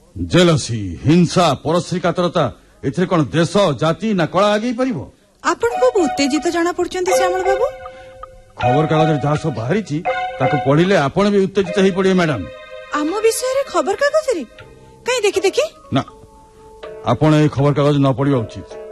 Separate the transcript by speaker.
Speaker 1: Jealousy ହିଂସା ପରଶ୍ରୀ କାତରତା ଏଥିରେ କଣ ଦେଶ ଜାତି ନା କଳା ଆଗେଇ ପାରିବ?
Speaker 2: ଆପଣ ଖୁବ ଉତ୍ତେଜିତ ଜଣା ପଡୁଛନ୍ତି ଶ୍ୟାମଳ ବାବୁ।
Speaker 1: ଖବର କାଗଜରେ ଯାହା ସବୁ ବାହାରିଛି ତାକୁ ପଢିଲେ ଆପଣ ବି ଉତ୍ତେଜିତ ହେଇ ପଡିବେ ମ୍ୟାଡାମ।
Speaker 2: ଆମ ବିଷୟରେ ଖବର କାଗଜରେ କାଇଁ ଦେଖି
Speaker 1: ନା ଆପଣ ଏଇ ଖବର କାଗଜ ନ ପଢିବା ଉଚିତ।